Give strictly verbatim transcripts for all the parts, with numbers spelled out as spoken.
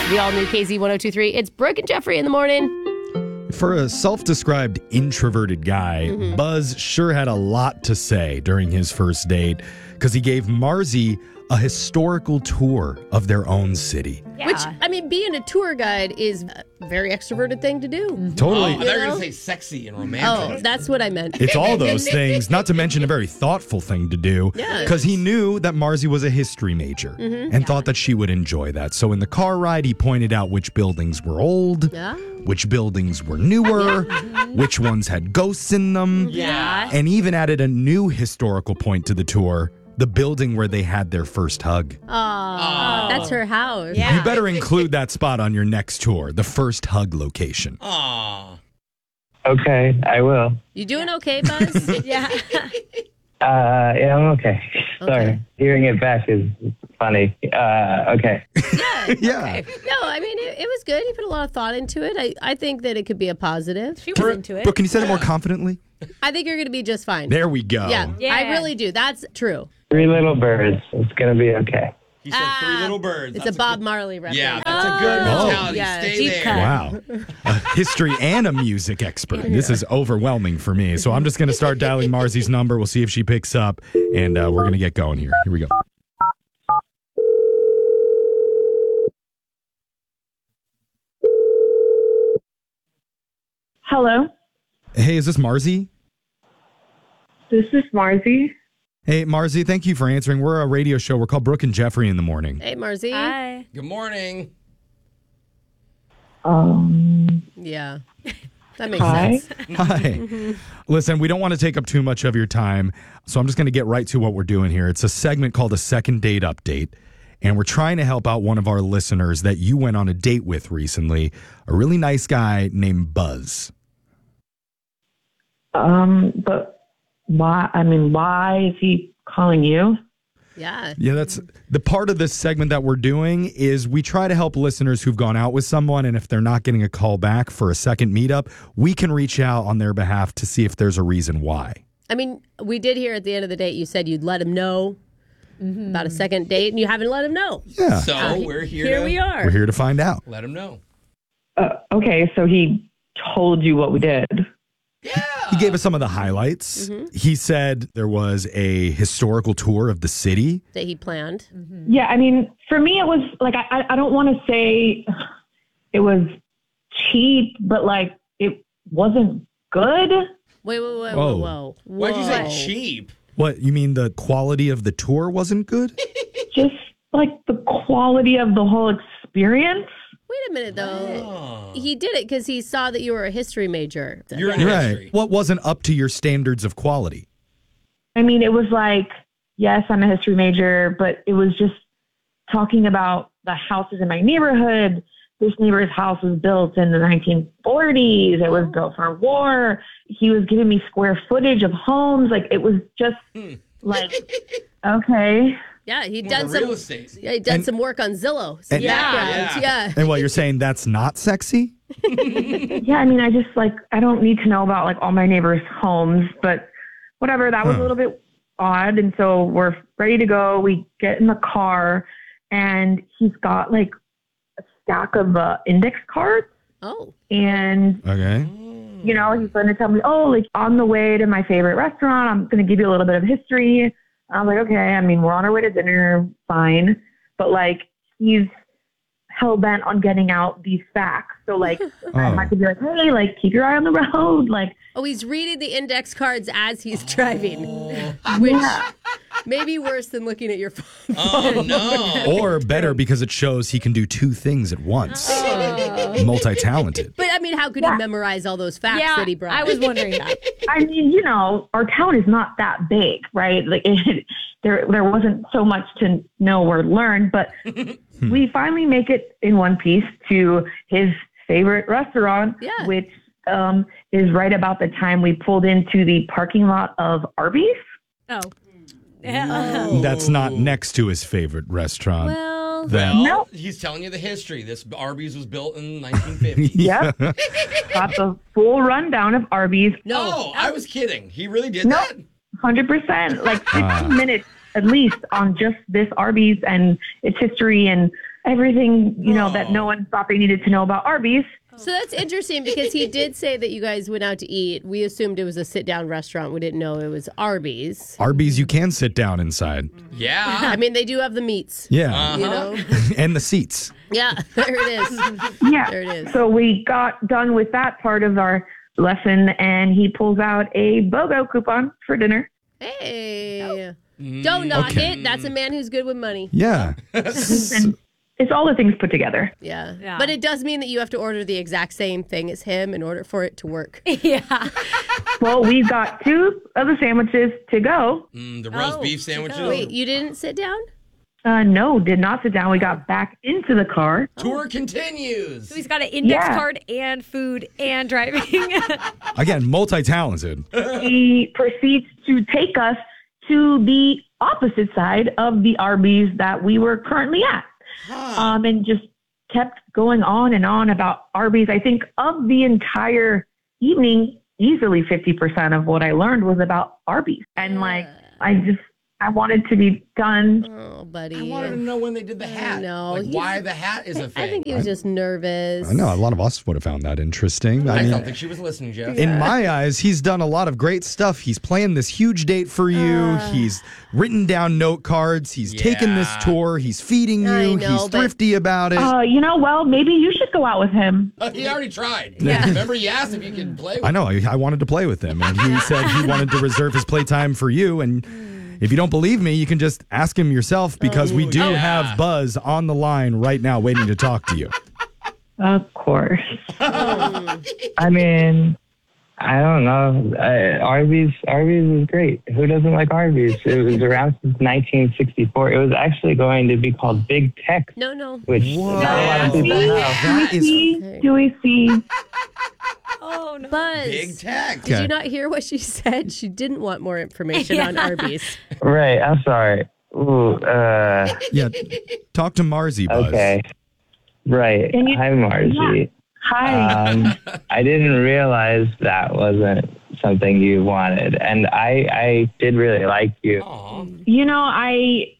The all-new K Z one oh two three. It's Brooke and Jeffrey in the morning. For a self-described introverted guy, mm-hmm. Buzz sure had a lot to say during his first date because he gave Marzi a historical tour of their own city. Yeah. Which, I mean, being a tour guide is a very extroverted thing to do. Mm-hmm. Totally. Oh, they're going to say sexy and romantic. Oh, that's what I meant. It's all those things, not to mention a very thoughtful thing to do. Because he knew that Marzi was a history major mm-hmm. and yeah. thought that she would enjoy that. So in the car ride, he pointed out which buildings were old, yeah. which buildings were newer, which ones had ghosts in them, yeah. and even added a new historical point to the tour. The building where they had their first hug. Oh, oh. That's her house. Yeah. You better include that spot on your next tour, the first hug location. Aw. Okay, I will. You doing okay, Buzz? yeah. Uh, yeah, I'm okay. okay. Sorry. Hearing it back is funny. Uh, okay. Yeah. yeah. Okay. No, I mean, it, it was good. He put a lot of thought into it. I, I think that it could be a positive. She was Brooke, into it. But can you say it more confidently? I think you're going to be just fine. There we go. Yeah, yeah, I really do. That's true. Three little birds. It's going to be okay. He said uh, three little birds. It's that's a Bob good, Marley reference. Yeah, that's oh. a good mentality. Oh, yeah. Stay Deep there. cut. Wow. A history and a music expert. This is overwhelming for me. So I'm just going to start dialing Marzi's number. We'll see if she picks up, and uh, we're going to get going here. Here we go. Hello. Hey, is this Marzi? This is Marzi. Hey, Marzi, thank you for answering. We're a radio show. We're called Brooke and Jeffrey in the morning. Hey, Marzi. Hi. Good morning. Um. Yeah. That makes hi. sense. Hi. Mm-hmm. Listen, we don't want to take up too much of your time, so I'm just going to get right to what we're doing here. It's a segment called a second date update, and we're trying to help out one of our listeners that you went on a date with recently, a really nice guy named Buzz. Um, but why? I mean, why is he calling you? Yeah. Yeah, that's the part of this segment that we're doing is we try to help listeners who've gone out with someone, and if they're not getting a call back for a second meetup, we can reach out on their behalf to see if there's a reason why. I mean, we did hear at the end of the date, you said you'd let him know mm-hmm. about a second date, and you haven't let him know. Yeah. So uh, we're here Here to, we are. We're here to find out. Let him know. Uh, okay, so he told you what we did. Yeah. He gave us some of the highlights. Mm-hmm. He said there was a historical tour of the city that he planned. Mm-hmm. Yeah, I mean, for me, it was like, I, I don't want to say it was cheap, but like it wasn't good. Wait, wait, wait, whoa, whoa, whoa. Why'd you Whoa. say cheap? What, you mean the quality of the tour wasn't good? Just like the quality of the whole experience. Wait a minute, though. Oh. He did it because he saw that you were a history major. You're in Right. history. What wasn't up to your standards of quality? I mean, it was like, yes, I'm a history major, but it was just talking about the houses in my neighborhood. This neighbor's house was built in the nineteen forties. It was built for war. He was giving me square footage of homes. Like, it was just like, okay. Yeah, he'd More done real some. estate. Yeah, he'd done And- some work on Zillow. Some And- backgrounds. Yeah. Yeah. And what, you're saying that's not sexy? Yeah, I mean, I just like, I don't need to know about like all my neighbors' homes, but whatever, that was Huh. a little bit odd. And so we're ready to go. We get in the car and he's got like a stack of uh, index cards. Oh. And, Okay. you know, he's going to tell me, oh, like on the way to my favorite restaurant, I'm going to give you a little bit of history. I was like, okay, I mean, we're on our way to dinner, fine. But like, he's hell-bent on getting out these facts. So like, I might be like, hey, like, keep your eye on the road. Like, Oh, he's reading the index cards as he's driving, which yeah. may be worse than looking at your phone. Oh, no. Or better, because it shows he can do two things at once. Multi-talented. But I mean, how could Yeah. he memorize all those facts Yeah, that he brought? I was wondering that. I mean, you know, our town is not that big, right? Like, it, there, there wasn't so much to know or learn, but we finally make it in one piece to his favorite restaurant, Yeah. which um, is right about the time we pulled into the parking lot of Arby's. Oh. Oh. That's not next to his favorite restaurant. Well, That- Well, No. he's telling you the history. This Arby's was built in nineteen fifty. Yep. Got the full rundown of Arby's. no. Oh, I was kidding. He really did No. that? one hundred percent. Like fifteen Ah. minutes at least on just this Arby's and its history and everything, you know, that no one thought they needed to know about Arby's. So that's interesting because he did say that you guys went out to eat. We assumed it was a sit-down restaurant. We didn't know it was Arby's. Arby's, you can sit down inside. Yeah. I mean, they do have the meats. Yeah. Uh-huh. You know? And the seats. Yeah, there it is. Yeah. There it is. So we got done with that part of our lesson, and he pulls out a BOGO coupon for dinner. Hey. Don't knock Okay. it. That's a man who's good with money. Yeah. And it's all the things put together. Yeah. Yeah. But it does mean that you have to order the exact same thing as him in order for it to work. Yeah. Well, we've got two of the sandwiches to go. Mm, the roast Oh, beef to sandwiches. go. Wait, you didn't sit down? Uh, no, did not sit down. We got back into the car. Tour continues. So he's got an index Yeah. card and food and driving. Again, multi-talented. He proceeds to take us to the opposite side of the Arby's that we were currently at. Um, and just kept going on and on about Arby's. I think of the entire evening, easily fifty percent of what I learned was about Arby's. And like, I just, I wanted to be done. Oh, buddy. I wanted to know when they did the hat. know. Like He's- why the hat is a thing. I think he was just nervous. I know a lot of us would have found that interesting. I I mean, don't think she was listening, Jeff. in my eyes, he's done a lot of great stuff. He's planned this huge date for you. He's written down note cards. He's taken this Yeah. tour. He's feeding you. I know, he's but- thrifty about it. Uh, you know, well, maybe you should go out with him. Uh, he already tried. Yeah. Remember, he asked if you could play with I know. I, I wanted to play with him, and he said he wanted to reserve his playtime for you. And if you don't believe me, you can just ask him yourself because we do yeah. have Buzz on the line right now waiting to talk to you. Of course. I mean, I don't know. Uh, Arby's, Arby's is great. Who doesn't like Arby's? It was around since nineteen sixty-four. It was actually going to be called Big Tex, No, no. which Whoa. not a lot of people know. That is See, do we see? Oh, no. Buzz. Big Tech. Did Okay. you not hear what she said? She didn't want more information on Arby's. Right. I'm sorry. Ooh. Uh, Yeah. Talk to Marzi, Buzz. okay. Right. Can you- Hi, Marzi. Yeah. Hi. Um, I didn't realize that wasn't something you wanted, and I, I did really like you. Aw. You know, I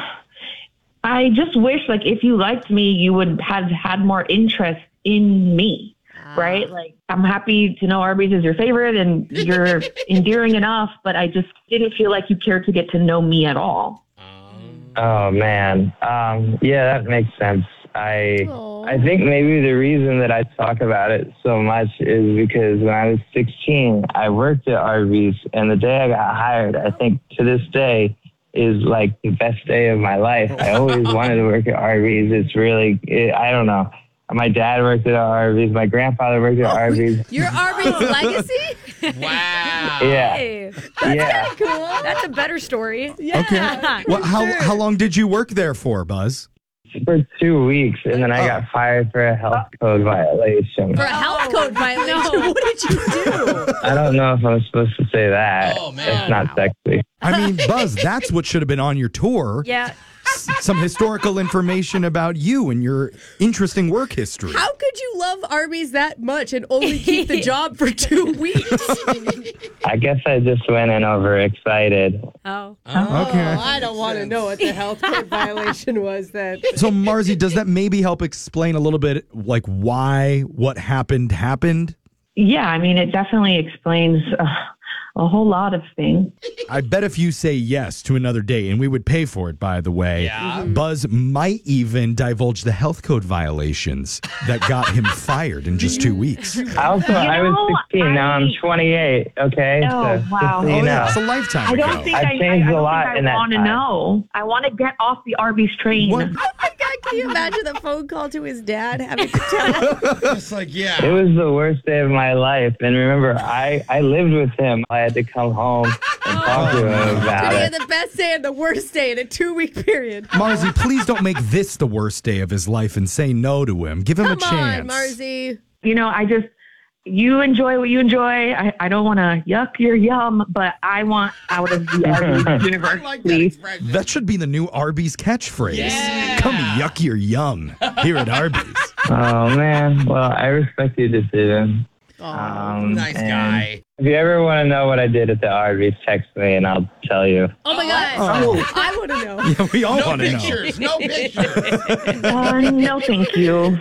I just wish, like, if you liked me, you would have had more interest in me, right? Like, I'm happy to know Arby's is your favorite and you're endearing enough, but I just didn't feel like you cared to get to know me at all. Oh man. Um, yeah, that makes sense. I Aw. I think maybe the reason that I talk about it so much is because when I was sixteen, I worked at Arby's, and the day I got hired, I think to this day is like the best day of my life. I always wanted to work at Arby's. It's really, it, I don't know. My dad worked at Arby's. My grandfather worked at Arby's. Your Arby's legacy? Wow. Yeah. Hey, Yeah. Cool. that's a better story. Okay. Well, how how long did you work there for, Buzz? For two weeks, and then I got fired for a health code violation. For a health code violation? What did you do? I don't know if I'm supposed to say that. Oh, man. It's not sexy. I mean, Buzz, that's what should have been on your tour. Yeah. S- Some historical information about you and your interesting work history. How could you love Arby's that much and only keep the job for two weeks? I guess I just went in overexcited. Oh. Okay. I don't want to know what the health code violation was then. So, Marzi, does that maybe help explain a little bit, like, why what happened happened? Yeah, I mean, it definitely explains uh, a whole lot of things. I bet if you say yes to another date, and we would pay for it, by the way, Yeah. Buzz might even divulge the health code violations that got him fired in just two weeks. I also, I was know, sixteen. Now I'm I- twenty-eight. Okay. Oh, so, wow. Just so Oh, you know. yeah, it's a lifetime I ago. don't think I've I, I, changed I a don't lot think in I that want to time. know. I want to get off the Arby's train. What? Oh my God, can you imagine the phone call to his dad having to tell It's like, It yeah. was the worst day of my life. And remember, I, I lived with him. I had to come home and talk to him about Today it. the best day and the worst day in a two-week period. Marzi, please don't make this the worst day of his life and say no to him. Give him Come a chance. on, Marzi. You know, I just, you enjoy what you enjoy. I, I don't want to yuck your yum, but I want out of the Arby's universe, I like that please. expression. That should be the new Arby's catchphrase. Yeah. Come yuck your yum here at Arby's. Oh, man. Well, I respect your decision. Um, Nice and guy. If you ever want to know what I did at the Arby's, text me and I'll tell you. Oh my God. Oh. I want to know. Yeah, we all No want to know. pictures. No pictures. Uh, no, thank you.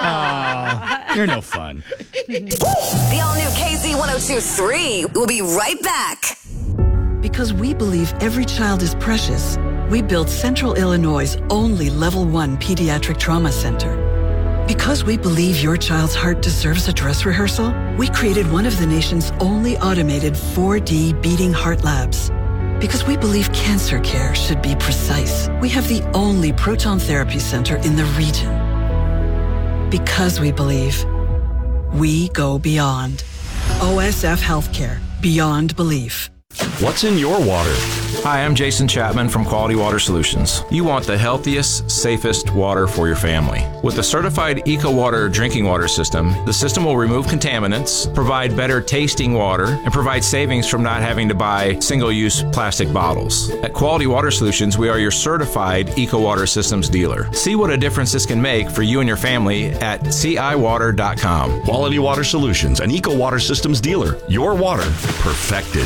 Aw, you're no fun. The all-new K Z one oh two point three. We'll be right back. Because we believe every child is precious, we built Central Illinois' only Level one Pediatric Trauma Center. Because we believe your child's heart deserves a dress rehearsal, we created one of the nation's only automated four D beating heart labs. Because we believe cancer care should be precise, we have the only proton therapy center in the region. Because we believe, we go beyond. O S F Healthcare. Beyond belief. What's in your water? Hi, I'm Jason Chapman from Quality Water Solutions. You want the healthiest, safest water for your family. With the certified EcoWater drinking water system, the system will remove contaminants, provide better tasting water, and provide savings from not having to buy single-use plastic bottles. At Quality Water Solutions, we are your certified EcoWater systems dealer. See what a difference this can make for you and your family at C I water dot com. Quality Water Solutions, an EcoWater systems dealer. Your water perfected.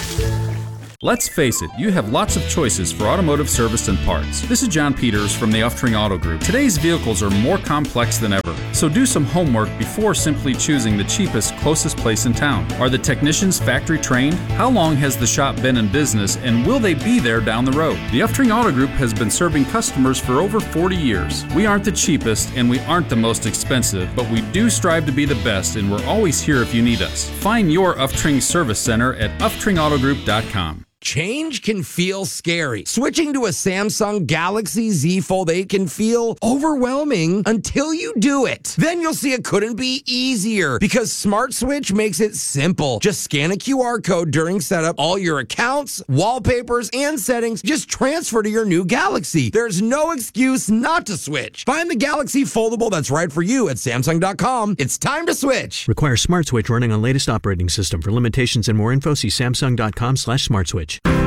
Let's face it, you have lots of choices for automotive service and parts. This is John Peters from the Uftring Auto Group. Today's vehicles are more complex than ever, so do some homework before simply choosing the cheapest, closest place in town. Are the technicians factory trained? How long has the shop been in business, and will they be there down the road? The Uftring Auto Group has been serving customers for over forty years. We aren't the cheapest, and we aren't the most expensive, but we do strive to be the best, and we're always here if you need us. Find your Uftring Service Center at uftring auto group dot com. Change can feel scary. Switching to a Samsung Galaxy Z Fold eight can feel overwhelming until you do it. Then you'll see it couldn't be easier because Smart Switch makes it simple. Just scan a Q R code during setup. All your accounts, wallpapers, and settings just transfer to your new Galaxy. There's no excuse not to switch. Find the Galaxy Foldable that's right for you at Samsung dot com. It's time to switch. Requires Smart Switch running on latest operating system. For limitations and more info, see Samsung dot com slash Smart Switch.